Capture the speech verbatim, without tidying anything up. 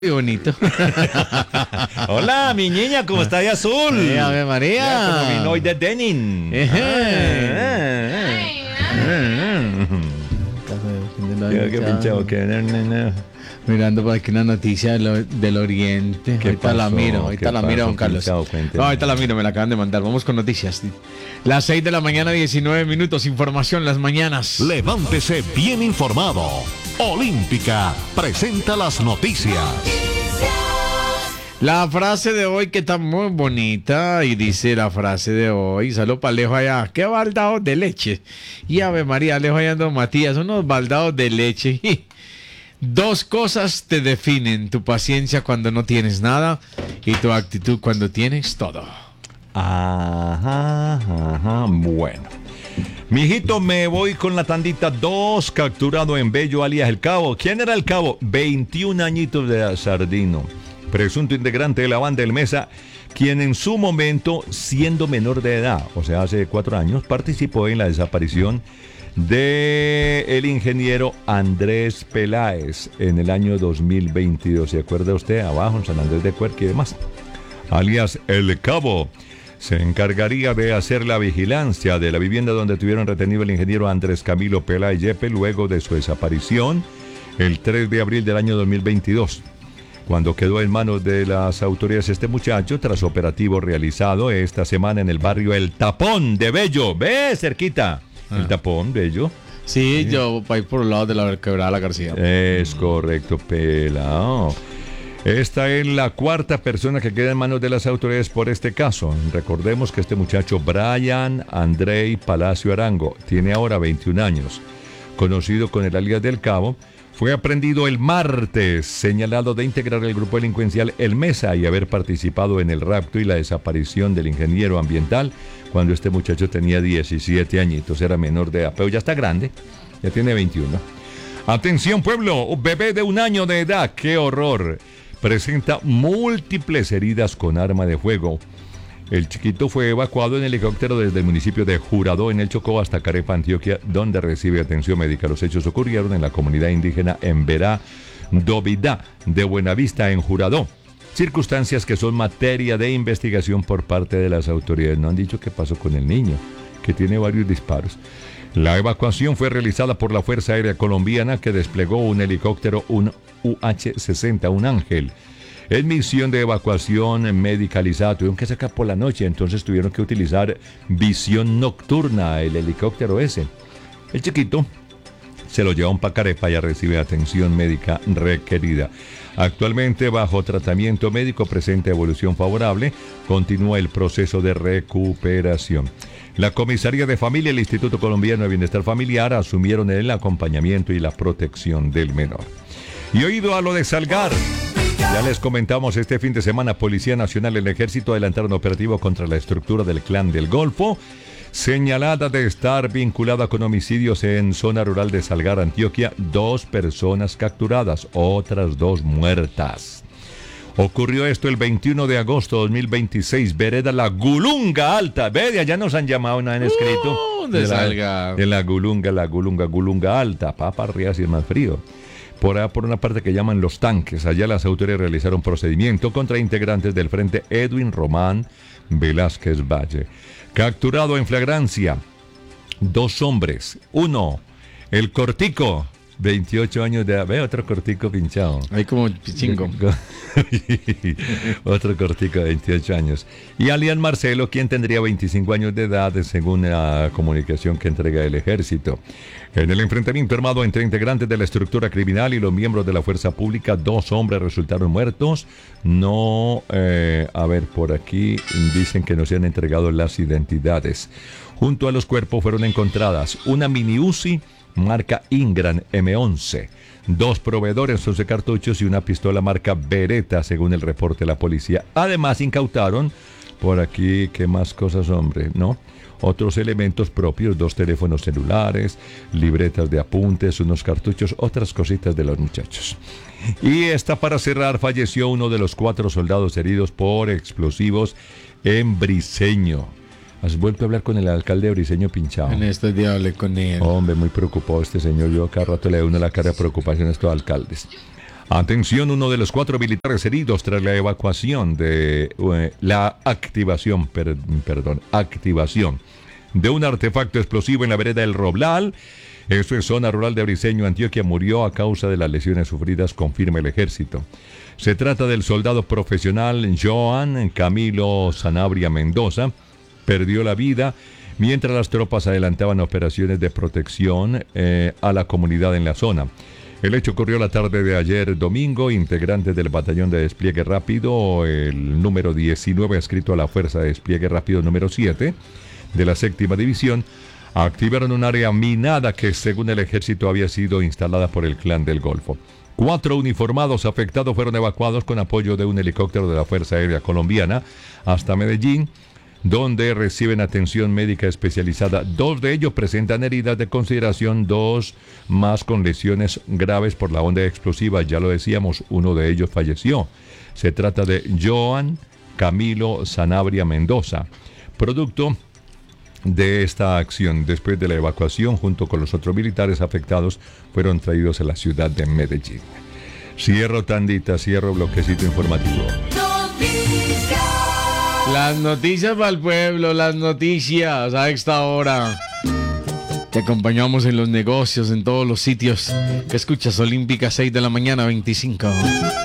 Qué bonito. Hola, mi niña, ¿cómo está de azul? Sí, Ave María. Ya, como vino hoy de Denim. Qué pinchado, que no, no, no. Mirando por aquí una noticia del, del Oriente. ¿Qué Ahorita pasó? la miro, ahorita ¿Qué la miro, pasó, Juan Carlos. pinchado? Cuénteme. No, ahorita la miro, me la acaban de mandar. Vamos con noticias. Las seis de la mañana, diecinueve minutos. Información las mañanas. Levántese bien informado. Olímpica presenta las noticias. La frase de hoy que está muy bonita y dice la frase de hoy, salud para Alejo allá, qué baldados de leche. Y Ave María, Alejo allá ando Matías, unos baldados de leche. Dos cosas te definen, tu paciencia cuando no tienes nada y tu actitud cuando tienes todo. Ajá, ajá, bueno. Mijito, me voy con la tandita dos, capturado en Bello, alias El Cabo. ¿Quién era El Cabo? veintiún añitos de Sardino, presunto integrante de la banda El Mesa, quien en su momento, siendo menor de edad, o sea, hace cuatro años, participó en la desaparición de el ingeniero Andrés Peláez en el año dos mil veintidós. ¿Se acuerda usted? Abajo en San Andrés de Cuerca y demás. Alias El Cabo se encargaría de hacer la vigilancia de la vivienda donde tuvieron retenido el ingeniero Andrés Camilo Peláez Yepe luego de su desaparición el tres de abril del año dos mil veintidós. Cuando quedó en manos de las autoridades este muchacho tras operativo realizado esta semana en el barrio El Tapón de Bello. ¿Ve? Cerquita. Ah. El Tapón, Bello. Sí, sí. Yo voy por el lado de la quebrada La García. Es correcto, pelao. Esta es la cuarta persona que queda en manos de las autoridades por este caso. Recordemos que este muchacho, Brian Andrei Palacio Arango, tiene ahora veintiún años. Conocido con el alias del Cabo, fue aprendido el martes, señalado de integrar el grupo delincuencial El Mesa y haber participado en el rapto y la desaparición del ingeniero ambiental cuando este muchacho tenía diecisiete añitos, era menor de edad, pero ya está grande, ya tiene veintiuno. Atención pueblo, un bebé de un año de edad, ¡qué horror! Presenta múltiples heridas con arma de fuego. El chiquito fue evacuado en helicóptero desde el municipio de Juradó, en el Chocó, hasta Carepa, Antioquia, donde recibe atención médica. Los hechos ocurrieron en la comunidad indígena Emberá Dovidá de Buenavista, en Juradó. Circunstancias que son materia de investigación por parte de las autoridades. No han dicho qué pasó con el niño, que tiene varios disparos. La evacuación fue realizada por la Fuerza Aérea Colombiana, que desplegó un helicóptero, un U H sesenta, un Ángel, en misión de evacuación medicalizada. Tuvieron que sacar por la noche, entonces tuvieron que utilizar visión nocturna, el helicóptero ese. El chiquito se lo llevaron para Carepa y recibe atención médica requerida. Actualmente bajo tratamiento médico, presenta evolución favorable, continúa el proceso de recuperación. La Comisaría de Familia y el Instituto Colombiano de Bienestar Familiar asumieron el acompañamiento y la protección del menor. Y oído a lo de Salgar. Ya les comentamos este fin de semana, Policía Nacional y el Ejército adelantaron operativo contra la estructura del Clan del Golfo, señalada de estar vinculada con homicidios en zona rural de Salgar, Antioquia. Dos personas capturadas, otras dos muertas. Ocurrió esto el veintiuno de agosto de dos mil veintiséis, vereda La Gulunga Alta. Ve, de allá nos han llamado, nos han escrito. Uh, de, de, la, de la Gulunga, la Gulunga, Gulunga Alta. Papa arriba si es más frío. Por allá, por una parte que llaman Los Tanques. Allá las autoridades realizaron procedimiento contra integrantes del frente Edwin Román Velázquez Valle. Capturado en flagrancia, dos hombres. Uno, el Cortico, veintiocho años de edad. Ve, otro Cortico pinchado. Hay como cinco. Otro Cortico de veintiocho años. Y Alian Marcelo, quien tendría veinticinco años de edad, según la comunicación que entrega el ejército. En el enfrentamiento armado entre integrantes de la estructura criminal y los miembros de la fuerza pública, dos hombres resultaron muertos. No, eh, a ver, por aquí dicen que no se han entregado las identidades. Junto a los cuerpos fueron encontradas una mini Uzi marca Ingram eme once, dos proveedores de cartuchos y una pistola marca Beretta, según el reporte de la policía. Además, incautaron por aquí, ¿qué más cosas, hombre? ¿No? Otros elementos propios, dos teléfonos celulares, libretas de apuntes, unos cartuchos, otras cositas de los muchachos. Y esta, para cerrar, falleció uno de los cuatro soldados heridos por explosivos en Briceño. ¿Has vuelto a hablar con el alcalde de Briceño, pinchado? En estos días hablé con él. Hombre, muy preocupado este señor. Yo cada rato le doy uno la cara de preocupación a estos alcaldes. Atención, uno de los cuatro militares heridos tras la evacuación de eh, la activación, per, perdón, activación de un artefacto explosivo en la vereda del Roblal. Eso es zona rural de Briceño, Antioquia. Murió a causa de las lesiones sufridas, confirma el ejército. Se trata del soldado profesional Joan Camilo Sanabria Mendoza. Perdió la vida mientras las tropas adelantaban operaciones de protección eh, a la comunidad en la zona. El hecho ocurrió la tarde de ayer domingo. Integrantes del batallón de despliegue rápido, el número diecinueve, adscrito a la Fuerza de Despliegue Rápido número siete de la séptima división, activaron un área minada que, según el ejército, había sido instalada por el Clan del Golfo. Cuatro uniformados afectados fueron evacuados con apoyo de un helicóptero de la Fuerza Aérea Colombiana hasta Medellín, donde reciben atención médica especializada. Dos de ellos presentan heridas de consideración, dos más con lesiones graves por la onda explosiva. Ya lo decíamos, uno de ellos falleció. Se trata de Joan Camilo Sanabria Mendoza, producto de esta acción. Después de la evacuación, junto con los otros militares afectados, fueron traídos a la ciudad de Medellín. Cierro tandita, cierro bloquecito informativo. Las noticias para el pueblo, las noticias a esta hora. Te acompañamos en los negocios, en todos los sitios. Que escuchas Olímpica, seis de la mañana, veinticinco.